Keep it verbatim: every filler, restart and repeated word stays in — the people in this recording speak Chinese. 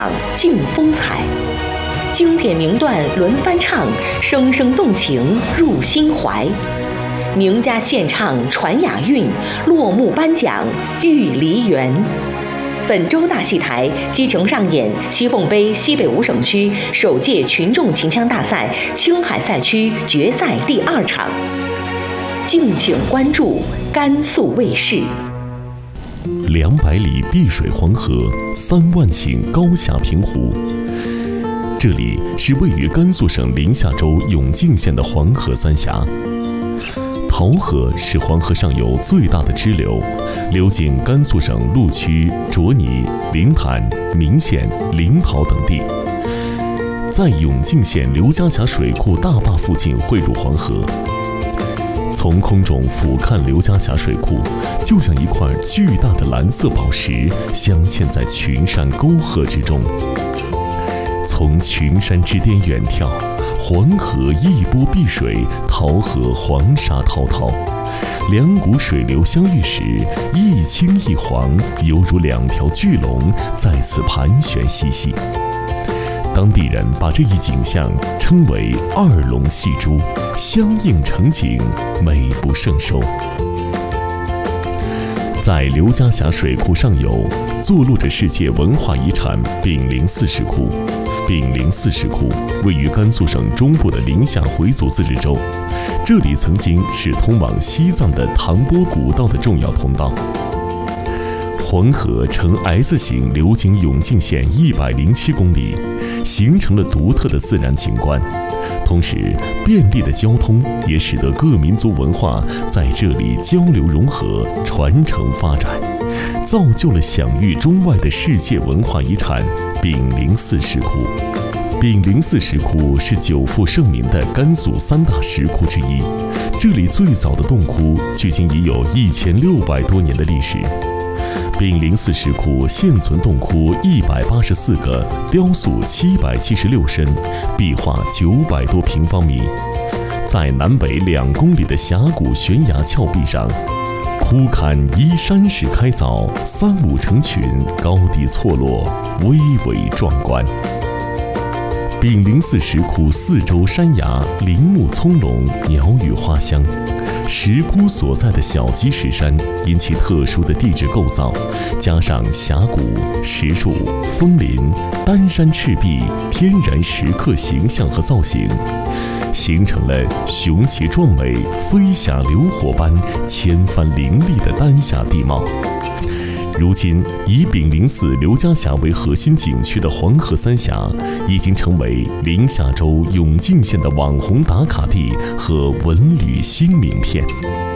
尽风采，经典名段轮翻唱，声声动情入心怀。名家献唱传雅韵，落幕颁奖玉梨园。本周大戏台激情上演西凤杯西北五省区首届群众秦腔大赛青海赛区决赛第二场，敬请关注甘肃卫视。 两百里碧水黄河，三万顷高峡平湖。这里是位于甘肃省临夏州永靖县的黄河三峡。洮河是黄河上游最大的支流，流经甘肃省鹿区、卓尼、灵潭、岷县、临洮等地，在永靖县刘家峡水库大坝附近汇入黄河。从空中俯瞰刘家峡水库，就像一块巨大的蓝色宝石镶嵌在群山沟壑之中。从群山之巅远眺，黄河一波碧水，洮河黄沙滔滔，两股水流相遇时，一青一黄，犹如两条巨龙在此盘旋嬉戏。当地人把这一景象称为二龙戏珠，相映成景，美不胜收。在刘家峡水库上游，坐落着世界文化遗产炳灵寺石窟。炳灵寺石窟位于甘肃省中部的临夏回族自治州，这里曾经是通往西藏的唐波古道的重要通道。黄河呈 S 型流经永靖县一百零七公里，形成了独特的自然景观。同时，便利的交通也使得各民族文化在这里交流融合、传承发展，造就了享誉中外的世界文化遗产炳灵寺石窟。炳灵寺石窟是久负盛名的甘肃三大石窟之一，这里最早的洞窟距今已有一千六百多年的历史。炳灵寺石窟现存洞窟一百八十四个，雕塑七百七十六身，壁画九百多平方米。在南北两公里的峡谷悬崖峭壁上，窟坎依山势开凿，三五成群，高低错落，巍巍壮观。炳灵寺石窟四周山崖林木葱茏，鸟语花香。石窟所在的小鸡石山因其特殊的地质构造，加上峡谷、石柱、枫林、丹山赤壁天然石刻形象和造型，形成了雄奇壮美、飞霞流火般千帆林立的丹霞地貌。如今，以炳灵寺刘家峡为核心景区的黄河三峡，已经成为临夏州永靖县的网红打卡地和文旅新名片。